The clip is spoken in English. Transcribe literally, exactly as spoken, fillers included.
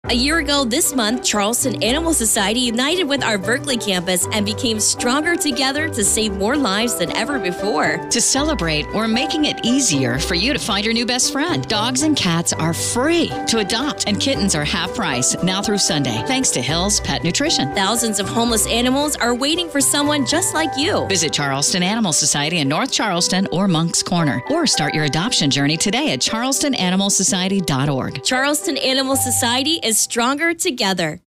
A year ago this month, Charleston Animal Society united with our Berkeley campus and became stronger together to save more lives than ever before. To celebrate, we're making it easier for you to find your new best friend. Dogs and cats are free to adopt, and kittens are half price now through Sunday, thanks to Hill's Pet Nutrition. Thousands of homeless animals are waiting for someone just like you. Visit Charleston Animal Society in North Charleston or Moncks Corner, or start your adoption journey today at charleston animal society dot org. Charleston Animal Society is stronger together.